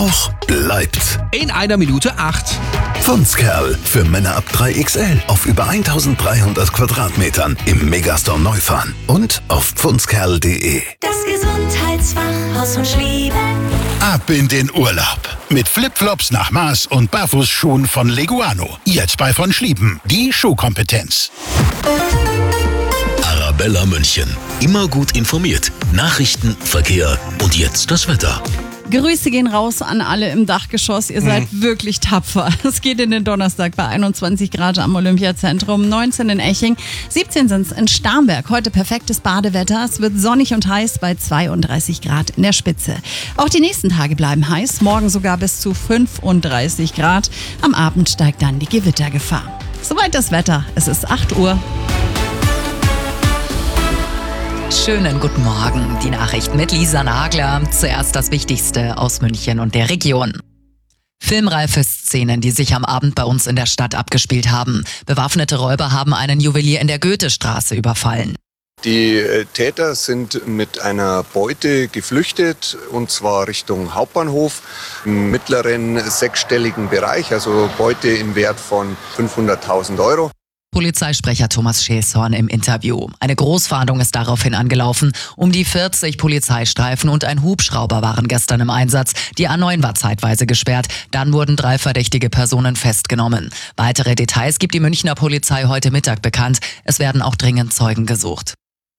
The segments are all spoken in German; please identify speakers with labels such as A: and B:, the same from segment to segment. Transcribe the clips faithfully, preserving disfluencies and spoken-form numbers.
A: Bauch bleibt.
B: In einer Minute acht.
A: Funzkerl für Männer ab drei X L auf über eintausenddreihundert Quadratmetern im Megastore Neufahren und auf funzkerl punkt de.
C: Das Gesundheitsfachhaus von Schlieben.
D: Ab in den Urlaub. Mit Flipflops nach Maß und Barfußschuhen von Leguano. Jetzt bei von Schlieben. Die Schuhkompetenz.
A: Arabella München. Immer gut informiert. Nachrichten, Verkehr und jetzt das Wetter.
E: Grüße gehen raus an alle im Dachgeschoss. Ihr seid mhm. wirklich tapfer. Es geht in den Donnerstag bei einundzwanzig Grad am Olympiazentrum, neunzehn in Eching, siebzehn sind es in Starnberg. Heute perfektes Badewetter. Es wird sonnig und heiß bei zweiunddreißig Grad in der Spitze. Auch die nächsten Tage bleiben heiß, morgen sogar bis zu fünfunddreißig Grad. Am Abend steigt dann die Gewittergefahr. Soweit das Wetter. Es ist acht Uhr.
F: Schönen guten Morgen. Die Nachrichten mit Lisa Nagler. Zuerst das Wichtigste aus München und der Region. Filmreife Szenen, die sich am Abend bei uns in der Stadt abgespielt haben. Bewaffnete Räuber haben einen Juwelier in der Goethestraße überfallen.
G: Die Täter sind mit einer Beute geflüchtet, und zwar Richtung Hauptbahnhof im mittleren sechsstelligen Bereich, also Beute im Wert von fünfhunderttausend Euro.
F: Polizeisprecher Thomas Schäshorn im Interview. Eine Großfahndung ist daraufhin angelaufen. Um die vierzig Polizeistreifen und ein Hubschrauber waren gestern im Einsatz. Die A neun war zeitweise gesperrt. Dann wurden drei verdächtige Personen festgenommen. Weitere Details gibt die Münchner Polizei heute Mittag bekannt. Es werden auch dringend Zeugen gesucht.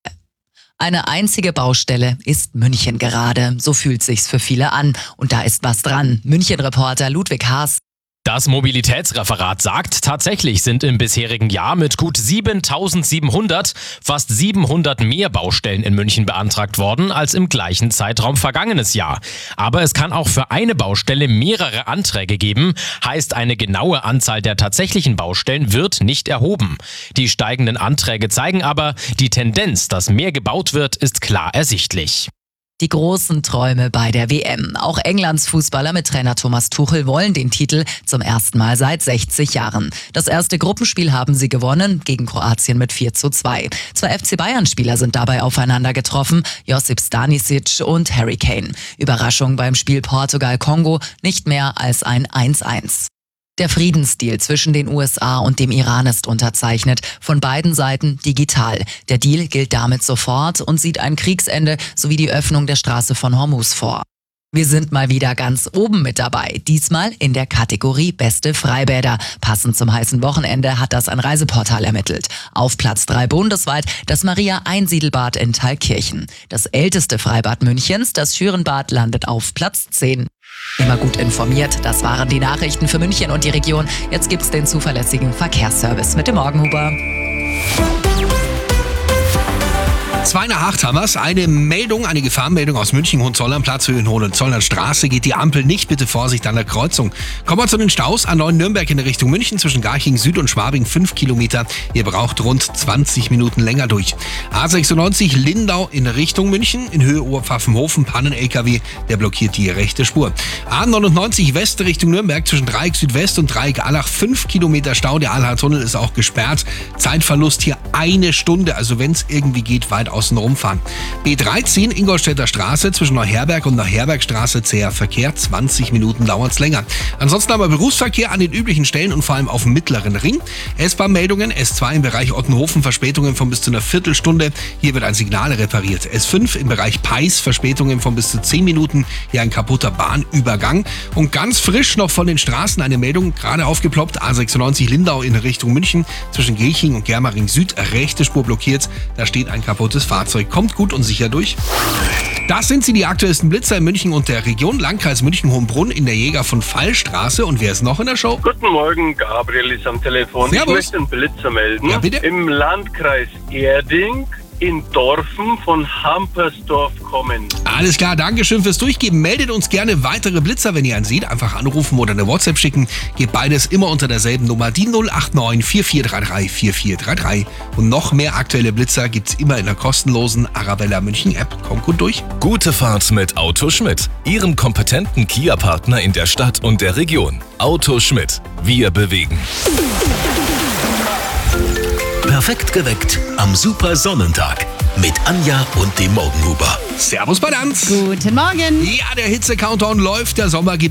F: Eine einzige Baustelle ist München gerade. So fühlt sich's für viele an. Und da ist was dran. München-Reporter Ludwig Haas.
H: Das Mobilitätsreferat sagt, tatsächlich sind im bisherigen Jahr mit gut siebentausendsiebenhundert fast siebenhundert mehr Baustellen in München beantragt worden als im gleichen Zeitraum vergangenes Jahr. Aber es kann auch für eine Baustelle mehrere Anträge geben, heißt eine genaue Anzahl der tatsächlichen Baustellen wird nicht erhoben. Die steigenden Anträge zeigen aber, die Tendenz, dass mehr gebaut wird, ist klar ersichtlich.
F: Die großen Träume bei der W M. Auch Englands Fußballer mit Trainer Thomas Tuchel wollen den Titel zum ersten Mal seit sechzig Jahren. Das erste Gruppenspiel haben sie gewonnen, gegen Kroatien mit vier zu zwei. Zwei F C Bayern-Spieler sind dabei aufeinander getroffen, Josip Stanisic und Harry Kane. Überraschung beim Spiel Portugal-Kongo, nicht mehr als ein eins eins. Der Friedensdeal zwischen den U S A und dem Iran ist unterzeichnet, von beiden Seiten digital. Der Deal gilt damit sofort und sieht ein Kriegsende sowie die Öffnung der Straße von Hormuz vor. Wir sind mal wieder ganz oben mit dabei, diesmal in der Kategorie Beste Freibäder. Passend zum heißen Wochenende hat das ein Reiseportal ermittelt. Auf Platz drei bundesweit das Maria-Einsiedelbad in Thalkirchen. Das älteste Freibad Münchens, das Schürenbad, landet auf Platz zehn. Immer gut informiert, das waren die Nachrichten für München und die Region. Jetzt gibt's den zuverlässigen Verkehrsservice mit dem Morgenhuber.
B: Zwei nach acht haben wir's. Eine Meldung, eine Gefahrenmeldung aus München, Hohenzollern, Platzhöhe in Hohenzollernstraße. Geht die Ampel nicht, bitte Vorsicht an der Kreuzung. Kommen wir zu den Staus. A neun Nürnberg in der Richtung München zwischen Garching Süd und Schwabing fünf Kilometer. Ihr braucht rund zwanzig Minuten länger durch. A sechsundneunzig Lindau in Richtung München. In Höhe Oberpfaffenhofen, Pannen-L K W, der blockiert die rechte Spur. A neunundneunzig West Richtung Nürnberg zwischen Dreieck Südwest und Dreieck Allach fünf Kilometer Stau. Der Allach-Tunnel ist auch gesperrt. Zeitverlust hier eine Stunde, also wenn es irgendwie geht, weit außen rumfahren. B dreizehn Ingolstädter Straße zwischen Neuherberg und Neuherbergstraße zäher Verkehr, zwanzig Minuten dauert's länger. Ansonsten aber Berufsverkehr an den üblichen Stellen und vor allem auf dem mittleren Ring. S-Bahn-Meldungen, S zwei im Bereich Ottenhofen, Verspätungen von bis zu einer Viertelstunde. Hier wird ein Signal repariert. S fünf im Bereich Peis, Verspätungen von bis zu zehn Minuten. Hier ein kaputter Bahnübergang. Und ganz frisch noch von den Straßen eine Meldung, gerade aufgeploppt. A sechsundneunzig Lindau in Richtung München zwischen Gelching und Germering Süd, rechte Spur blockiert. Da steht ein kaputtes Fahrzeug. Kommt gut und sicher durch. Das sind sie, die aktuellsten Blitzer in München und der Region. Landkreis München-Hohenbrunn in der Jäger von Fallstraße. Und wer ist noch in der Show?
I: Guten Morgen, Gabriel ist am Telefon.
B: Servus.
I: Ich möchte einen Blitzer melden.
B: Ja, bitte.
I: Im Landkreis Erding in Dorfen von Hampersdorf kommen.
B: Alles klar, Dankeschön fürs Durchgeben. Meldet uns gerne weitere Blitzer, wenn ihr einen seht. Einfach anrufen oder eine WhatsApp schicken. Geht beides immer unter derselben Nummer, die null acht neun vier vier drei drei vier vier drei drei. Und noch mehr aktuelle Blitzer gibt's immer in der kostenlosen Arabella München App. Kommt gut durch.
A: Gute Fahrt mit Auto Schmidt, Ihrem kompetenten Kia-Partner in der Stadt und der Region. Auto Schmidt. Wir bewegen. Perfekt geweckt am super Sonnentag mit Anja und dem Morgenhuber.
B: Servus, Badanz.
E: Guten Morgen.
B: Ja, der Hitze-Countdown läuft. Der Sommer geht